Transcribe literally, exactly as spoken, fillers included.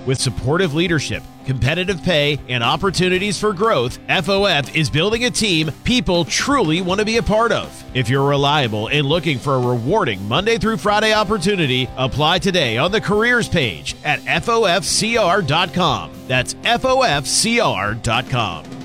With supportive leadership, competitive pay, and opportunities for growth, F O F is building a team people truly want to be a part of. If you're reliable and looking for a rewarding Monday through Friday opportunity, apply today on the careers page at F O F C R dot com. That's F O F C R dot com.